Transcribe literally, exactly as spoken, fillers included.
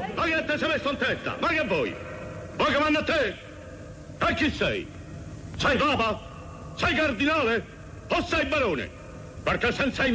Ma che te sei messo in testa? Ma che vuoi? Vuoi che manda a te? E chi sei? Sei papa? Sei cardinale? O sei barone? Perché senza i